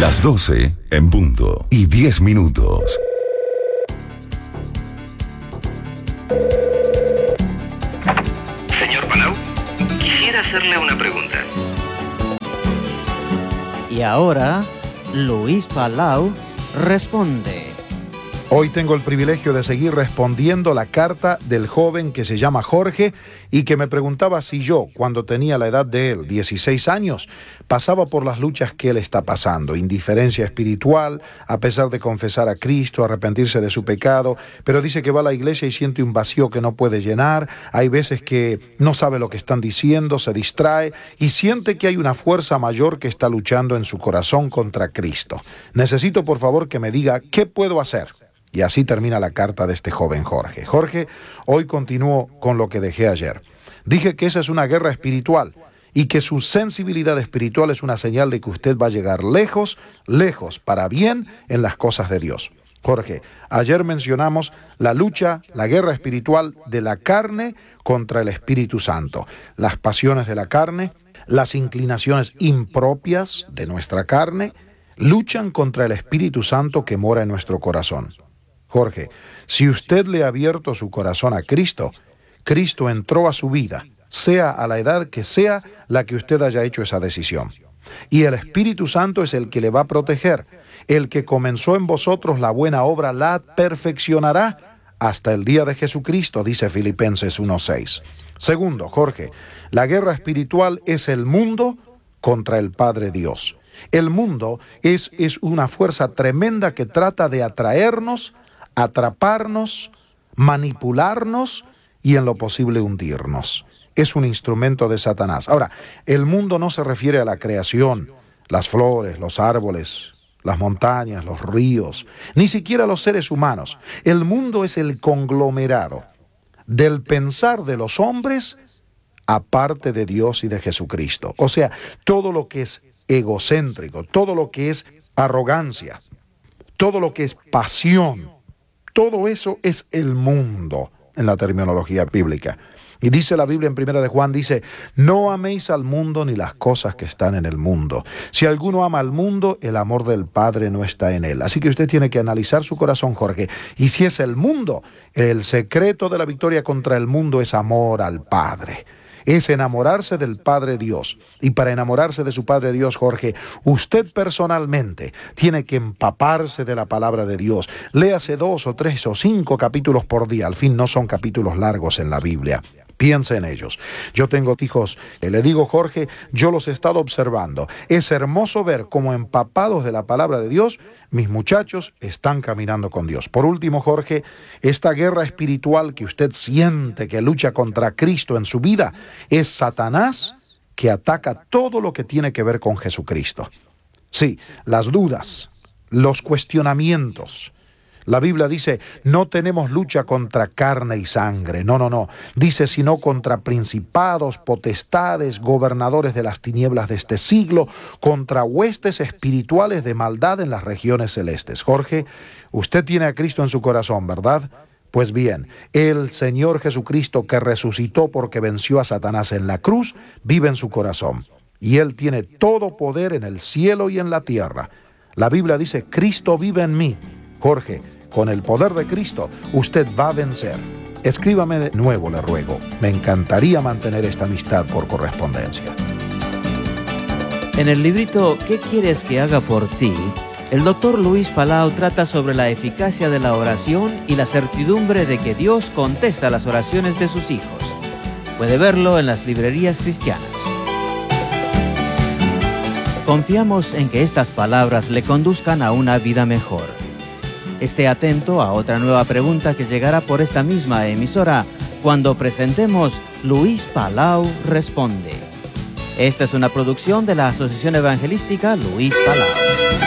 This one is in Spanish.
Las 12 en punto y 10 minutos. Señor Palau, quisiera hacerle una pregunta. Y ahora, Luis Palau responde. Hoy tengo el privilegio de seguir respondiendo la carta del joven que se llama Jorge y que me preguntaba si yo, cuando tenía la edad de él, 16 años, pasaba por las luchas que él está pasando, indiferencia espiritual, a pesar de confesar a Cristo, arrepentirse de su pecado, pero dice que va a la iglesia y siente un vacío que no puede llenar, hay veces que no sabe lo que están diciendo, se distrae y siente que hay una fuerza mayor que está luchando en su corazón contra Cristo. Necesito, por favor, que me diga qué puedo hacer. Y así termina la carta de este joven Jorge. Jorge, hoy continúo con lo que dejé ayer. Dije que esa es una guerra espiritual y que su sensibilidad espiritual es una señal de que usted va a llegar lejos, lejos, para bien en las cosas de Dios. Jorge, ayer mencionamos la lucha, la guerra espiritual de la carne contra el Espíritu Santo. Las pasiones de la carne, las inclinaciones impropias de nuestra carne, luchan contra el Espíritu Santo que mora en nuestro corazón. Jorge, si usted le ha abierto su corazón a Cristo, Cristo entró a su vida, sea a la edad que sea la que usted haya hecho esa decisión. Y el Espíritu Santo es el que le va a proteger. El que comenzó en vosotros la buena obra la perfeccionará hasta el día de Jesucristo, dice Filipenses 1:6. Segundo, Jorge, la guerra espiritual es el mundo contra el Padre Dios. El mundo es una fuerza tremenda que trata de atraernos, atraparnos, manipularnos y en lo posible hundirnos. Es un instrumento de Satanás. Ahora, el mundo no se refiere a la creación, las flores, los árboles, las montañas, los ríos, ni siquiera los seres humanos. El mundo es el conglomerado del pensar de los hombres aparte de Dios y de Jesucristo. O sea, todo lo que es egocéntrico, todo lo que es arrogancia, todo lo que es pasión, todo eso es el mundo en la terminología bíblica. Y dice la Biblia en 1 de Juan, dice, no améis al mundo ni las cosas que están en el mundo. Si alguno ama al mundo, el amor del Padre no está en él. Así que usted tiene que analizar su corazón, Jorge. Y si es el mundo, el secreto de la victoria contra el mundo es amor al Padre. Es enamorarse del Padre Dios. Y para enamorarse de su Padre Dios, Jorge, usted personalmente tiene que empaparse de la palabra de Dios. Léase 2 o 3 o 5 capítulos por día. Al fin no son capítulos largos en la Biblia. Piensa en ellos. Yo tengo hijos, le digo, Jorge, yo los he estado observando. Es hermoso ver cómo empapados de la palabra de Dios, mis muchachos están caminando con Dios. Por último, Jorge, esta guerra espiritual que usted siente que lucha contra Cristo en su vida, es Satanás que ataca todo lo que tiene que ver con Jesucristo. Sí, las dudas, los cuestionamientos. La Biblia dice, no tenemos lucha contra carne y sangre. No. Dice, sino contra principados, potestades, gobernadores de las tinieblas de este siglo, contra huestes espirituales de maldad en las regiones celestes. Jorge, usted tiene a Cristo en su corazón, ¿verdad? Pues bien, el Señor Jesucristo que resucitó porque venció a Satanás en la cruz, vive en su corazón. Y Él tiene todo poder en el cielo y en la tierra. La Biblia dice, Cristo vive en mí. Jorge, con el poder de Cristo, usted va a vencer. Escríbame de nuevo, le ruego. Me encantaría mantener esta amistad por correspondencia. En el librito ¿Qué quieres que haga por ti?, el doctor Luis Palau trata sobre la eficacia de la oración y la certidumbre de que Dios contesta las oraciones de sus hijos. Puede verlo en las librerías cristianas. Confiamos en que estas palabras le conduzcan a una vida mejor. Esté atento a otra nueva pregunta que llegará por esta misma emisora cuando presentemos Luis Palau Responde. Esta es una producción de la Asociación Evangelística Luis Palau.